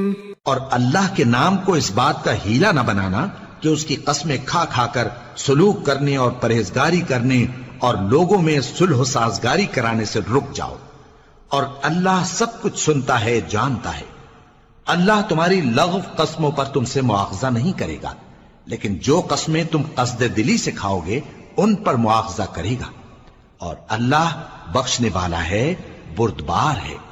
और अल्लाह के नाम को इस बात का हीला न बनाना कि उसकी कस्में खा खाकर सलूक करने और परहेजगारी करने और लोगों में सुलह साजगारी कराने से रुक जाओ। और अल्लाह सब कुछ सुनता है, जानता है। अल्लाह तुम्हारी लग़व कस्मों पर तुमसे मुआवजा नहीं करेगा, लेकिन जो कस्में तुम कसदे दिली से खाओगे उन पर मुआवजा करेगा। और अल्लाह बख्शने वाला है, बुर्दबार है।